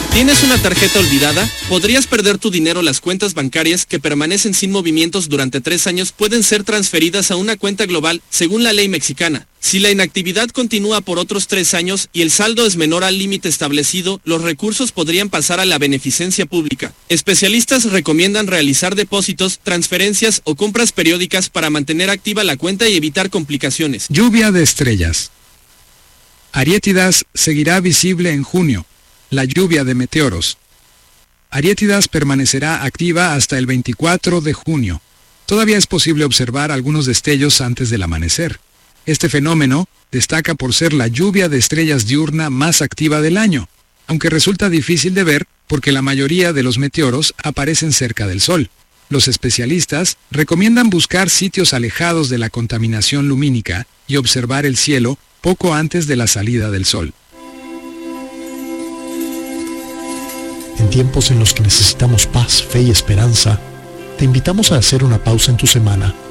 ¿Tienes una tarjeta olvidada? Podrías perder tu dinero. Las cuentas bancarias que permanecen sin movimientos durante 3 años pueden ser transferidas a una cuenta global, según la ley mexicana. Si la inactividad continúa por otros 3 años y el saldo es menor al límite establecido, los recursos podrían pasar a la beneficencia pública. Especialistas recomiendan realizar depósitos, transferencias o compras periódicas para mantener activa la cuenta y evitar complicaciones. Lluvia de estrellas. Ariétidas seguirá visible en junio. La lluvia de meteoros. Ariétidas permanecerá activa hasta el 24 de junio. Todavía es posible observar algunos destellos antes del amanecer. Este fenómeno destaca por ser la lluvia de estrellas diurna más activa del año, aunque resulta difícil de ver porque la mayoría de los meteoros aparecen cerca del Sol. Los especialistas recomiendan buscar sitios alejados de la contaminación lumínica y observar el cielo poco antes de la salida del Sol. En tiempos en los que necesitamos paz, fe y esperanza, te invitamos a hacer una pausa en tu semana